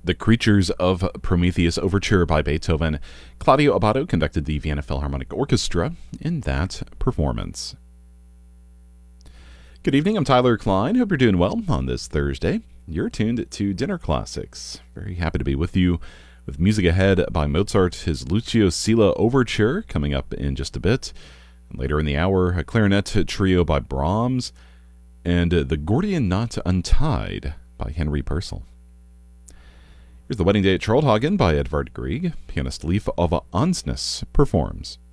The Creatures of Prometheus Overture by Beethoven. Claudio Abbado conducted the Vienna Philharmonic Orchestra in that performance. Good evening, I'm Tyler Klein. Hope you're doing well on this Thursday. You're tuned to Dinner Classics. Very happy to be with you with music ahead by Mozart, his Lucio Silla Overture coming up in just a bit. And later in the hour, a clarinet trio by Brahms, and The Gordian Knot Untied by Henry Purcell. Here's The Wedding Day at Charlottenhagen by Edvard Grieg. Pianist Leif Ove Ansnes performs.